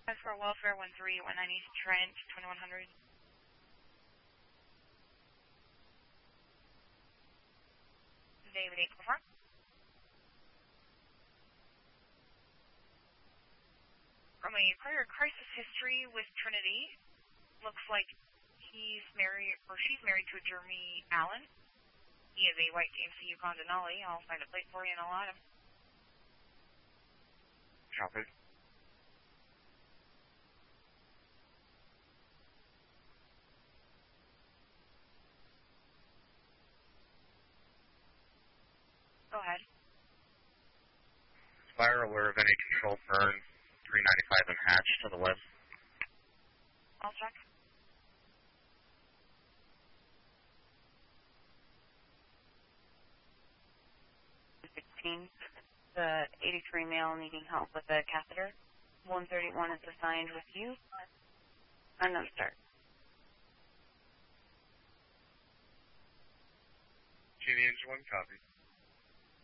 As for welfare 13, 190 East Trent, 2100. David 844. From a prior crisis history with Trinity, looks like he's married, or she's married to a Jeremy Allen. He is a white GMC Yukon Denali. I'll find a plate for you and I'll add him. Copy. Go ahead. Spire aware of any control burn 395 and hatch to the west. I'll check. The 83 male needing help with a catheter. 131 is assigned with you. Unknown start. Genie Engine 1, copy.